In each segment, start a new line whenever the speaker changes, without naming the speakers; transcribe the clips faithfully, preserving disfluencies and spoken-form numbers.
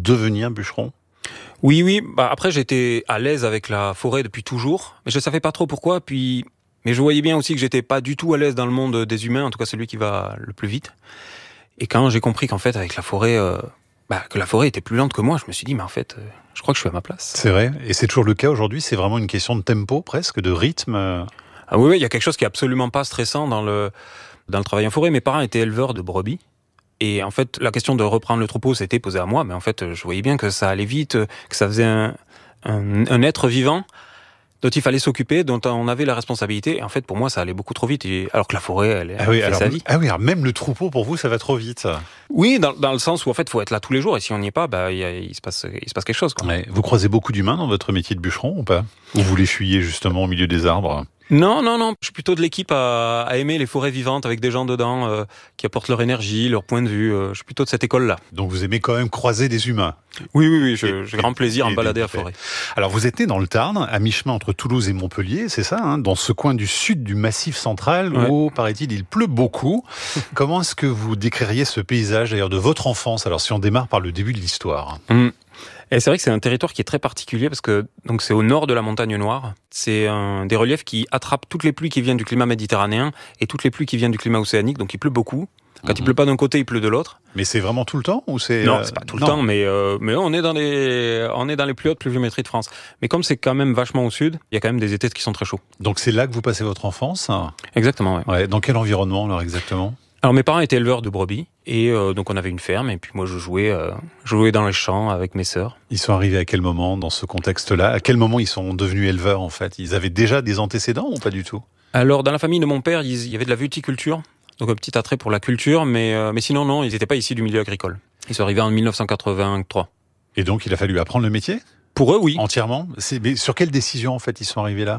devenir bûcheron ?
Oui, oui. Bah, après, j'étais à l'aise avec la forêt depuis toujours, mais je savais pas trop pourquoi. Puis, mais je voyais bien aussi que j'étais pas du tout à l'aise dans le monde des humains, en tout cas celui qui va le plus vite. Et quand j'ai compris qu'en fait, avec la forêt, euh, bah, que la forêt était plus lente que moi, je me suis dit, mais en fait, euh, je crois que je suis à ma place.
C'est vrai. Et c'est toujours le cas aujourd'hui. C'est vraiment une question de tempo, presque, de rythme.
Ah oui, oui, il y a quelque chose qui est absolument pas stressant dans le dans le travail en forêt. Mes parents étaient éleveurs de brebis. Et en fait, la question de reprendre le troupeau s'était posée à moi, mais en fait, je voyais bien que ça allait vite, que ça faisait un, un, un être vivant dont il fallait s'occuper, dont on avait la responsabilité. Et en fait, pour moi, ça allait beaucoup trop vite, et, alors que la forêt, elle, elle
ah oui,
fait
alors,
sa vie.
Ah oui, alors même le troupeau, pour vous, ça va trop vite.
Oui, dans, dans le sens où, en fait, il faut être là tous les jours, et si on n'y est pas, bah, il, il, se passe, il se passe quelque chose. Quoi.
Ouais. Vous croisez beaucoup d'humains dans votre métier de bûcheron, ou pas ? Ou vous les fuyez justement au milieu des arbres ?
Non, non, non. Je suis plutôt de l'équipe à, à aimer les forêts vivantes avec des gens dedans euh, qui apportent leur énergie, leur point de vue. Euh, je suis plutôt de cette école-là.
Donc vous aimez quand même croiser des humains ?
Oui, oui, oui. Je, j'ai grand plaisir à me balader à la forêt.
Alors vous êtes né dans le Tarn, à mi-chemin entre Toulouse et Montpellier, c'est ça, hein, dans ce coin du sud du Massif central
ouais.
où, paraît-il, il pleut beaucoup. Comment est-ce que vous décririez ce paysage d'ailleurs de votre enfance ? Alors si on démarre par le début de l'histoire.
Mmh. Et c'est vrai que c'est un territoire qui est très particulier parce que donc c'est au nord de la Montagne Noire. C'est un des reliefs qui attrape toutes les pluies qui viennent du climat méditerranéen et toutes les pluies qui viennent du climat océanique. Donc il pleut beaucoup. Quand mmh. il pleut pas d'un côté, il pleut de l'autre.
Mais c'est vraiment tout le temps ou c'est
Non, c'est pas tout le
non.
temps, mais euh, mais on est dans les on est dans les plus hautes pluviométries de France. Mais comme c'est quand même vachement au sud, il y a quand même des étés qui sont très chauds.
Donc c'est là que vous passez votre enfance ?
Exactement. Ouais.
Ouais. Dans quel environnement alors exactement ?
Alors mes parents étaient éleveurs de brebis et euh, donc on avait une ferme et puis moi je jouais euh, je jouais dans les champs avec mes sœurs.
Ils sont arrivés à quel moment dans ce contexte-là ? À quel moment ils sont devenus éleveurs en fait ? Ils avaient déjà des antécédents ou pas du tout ?
Alors dans la famille de mon père, il y avait de la viticulture, donc un petit attrait pour la culture, mais euh, mais sinon non, ils n'étaient pas issus du milieu agricole. Ils sont arrivés en dix-neuf cent quatre-vingt-trois.
Et donc il a fallu apprendre le métier ?
Pour eux, oui.
Entièrement ? C'est... Mais sur quelle décision en fait ils sont arrivés là ?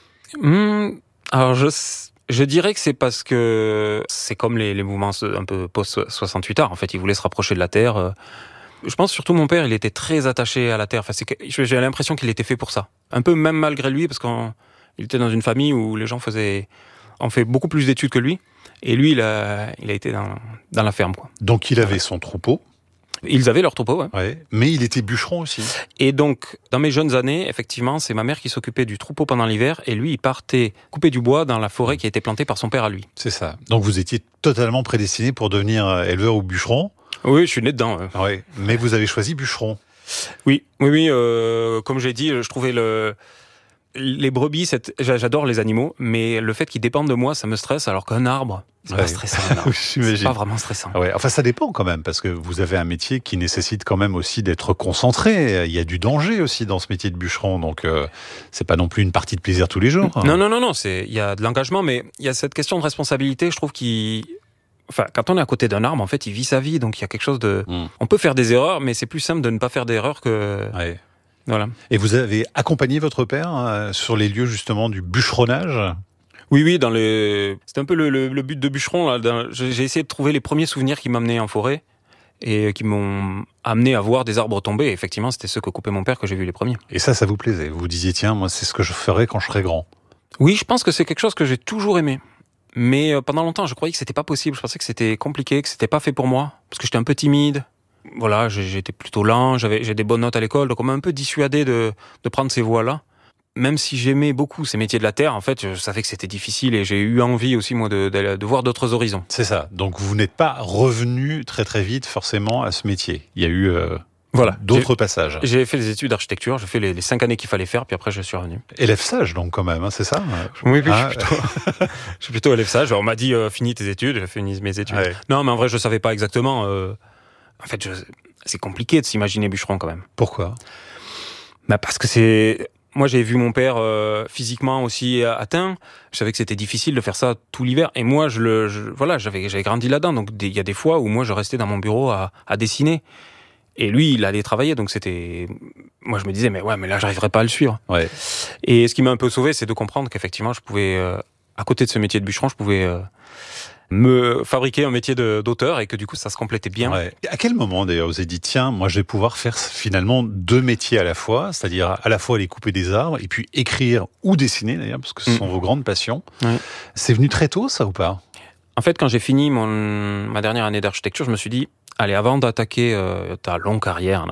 Mmh, alors je Je dirais que c'est parce que c'est comme les, les mouvements un peu post-soixante-huit art. En fait, ils voulaient se rapprocher de la terre. Je pense surtout mon père, il était très attaché à la terre. Enfin, c'est que, j'ai l'impression qu'il était fait pour ça. Un peu même malgré lui, parce qu'il était dans une famille où les gens faisaient, ont fait beaucoup plus d'études que lui. Et lui, il a, il a été dans, dans la ferme, quoi.
Donc il avait son troupeau.
Ils avaient leur troupeau, ouais.
ouais. Mais il était bûcheron aussi.
Et donc, dans mes jeunes années, effectivement, c'est ma mère qui s'occupait du troupeau pendant l'hiver, et lui, il partait couper du bois dans la forêt qui a été plantée par son père à lui.
C'est ça. Donc vous étiez totalement prédestiné pour devenir éleveur ou bûcheron ?
Oui, je suis né dedans. Ouais.
Ouais. Mais vous avez choisi bûcheron.
Oui, oui, oui. Euh, comme j'ai dit, je trouvais le... les brebis, c'est... j'adore les animaux, mais le fait qu'ils dépendent de moi, ça me stresse, alors qu'un arbre, c'est ouais. pas stressant. Non. C'est pas vraiment stressant.
Ouais. Enfin, ça dépend quand même, parce que vous avez un métier qui nécessite quand même aussi d'être concentré. Il y a du danger aussi dans ce métier de bûcheron, donc euh, c'est pas non plus une partie de plaisir tous les jours.
Non, non, non, non. C'est... il y a de l'engagement, mais il y a cette question de responsabilité, je trouve, qui... Enfin, quand on est à côté d'un arbre, en fait, il vit sa vie, donc il y a quelque chose de... Mmh. On peut faire des erreurs, mais c'est plus simple de ne pas faire d'erreurs que...
Ouais.
Voilà.
Et vous avez accompagné votre père euh, sur les lieux, justement, du bûcheronnage ?
Oui, oui, dans les... C'était un peu le, le, le but de bûcheron, là. Dans... J'ai essayé de trouver les premiers souvenirs qui m'amenaient en forêt et qui m'ont amené à voir des arbres tomber. Et effectivement, c'était ceux que coupait mon père que j'ai vu les premiers.
Et ça, ça vous plaisait ? Vous vous disiez, tiens, moi, c'est ce que je ferais quand je serai grand ?
Oui, je pense que c'est quelque chose que j'ai toujours aimé. Mais pendant longtemps, je croyais que c'était pas possible. Je pensais que c'était compliqué, que c'était pas fait pour moi. Parce que j'étais un peu timide. Voilà, j'étais plutôt lent, j'avais, j'ai des bonnes notes à l'école. Donc on m'a un peu dissuadé de, de prendre ces voies-là. Même si j'aimais beaucoup ces métiers de la terre, en fait, je savais que c'était difficile et j'ai eu envie aussi, moi, de, de, de voir d'autres horizons.
C'est ça. Donc vous n'êtes pas revenu très très vite, forcément, à ce métier. Il y a eu... Euh...
Voilà.
D'autres
j'ai,
passages.
J'ai fait des études d'architecture, j'ai fait les, les cinq années qu'il fallait faire, puis après je suis revenu.
Élève sage donc quand même, hein, c'est ça ?
Oui, oui, ah, je, suis plutôt, je suis plutôt élève sage. Alors, on m'a dit euh, finis tes études, j'ai fini mes études. Ouais. Non, mais en vrai je savais pas exactement. Euh... En fait, je... c'est compliqué de s'imaginer bûcheron quand même.
Pourquoi ?
Bah parce que c'est. Moi, j'ai vu mon père euh, physiquement aussi atteint. Je savais que c'était difficile de faire ça tout l'hiver. Et moi, je le, je... voilà, j'avais, j'avais grandi là-dedans. Donc il y a des fois où moi je restais dans mon bureau à, à dessiner. Et lui, il allait travailler, donc c'était... Moi, je me disais, mais ouais, mais là, j'arriverais pas à le suivre.
Ouais.
Et ce qui m'a un peu sauvé, c'est de comprendre qu'effectivement, je pouvais, euh, à côté de ce métier de bûcheron, je pouvais euh, me fabriquer un métier de, d'auteur et que du coup, ça se complétait bien.
Ouais. À quel moment, d'ailleurs, vous avez dit, tiens, moi, je vais pouvoir faire finalement deux métiers à la fois, c'est-à-dire à la fois aller couper des arbres et puis écrire ou dessiner, d'ailleurs, parce que ce mmh. sont vos grandes passions. Ouais. C'est venu très tôt, ça, ou pas ?
En fait, quand j'ai fini mon, ma dernière année d'architecture, je me suis dit, allez, avant d'attaquer euh, ta longue carrière,